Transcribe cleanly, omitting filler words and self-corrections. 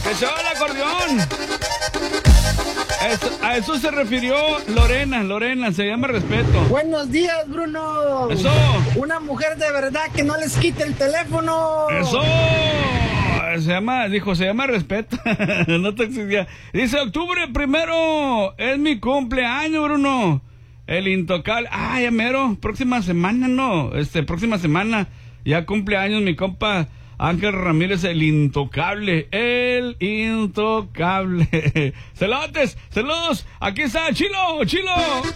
¡Que se va el acordeón! A eso se refirió Lorena, se llama respeto. Buenos días, Bruno. ¡Eso! Una mujer de verdad que no les quite el teléfono. ¡Eso! Se llama respeto. No te exigía. Dice, octubre 1 es mi cumpleaños, Bruno. El intocable. Ah, ya mero. Próxima semana, ¿no? Próxima semana. Ya cumpleaños mi compa Ángel Ramírez, el intocable. El intocable. Celotes, saludos. Aquí está, Chilo.